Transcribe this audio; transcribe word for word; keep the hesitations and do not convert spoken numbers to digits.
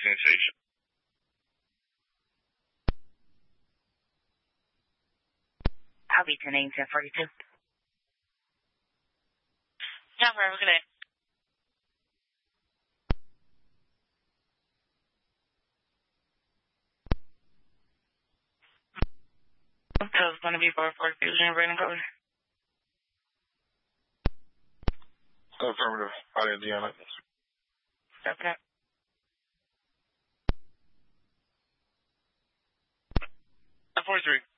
sensation. I'll be ten eight ten forty-two. Jennifer, have a good day. So it's going to be for Fort Fusion, Brandon Code. Affirmative. Out of Indiana. Okay. forty-three.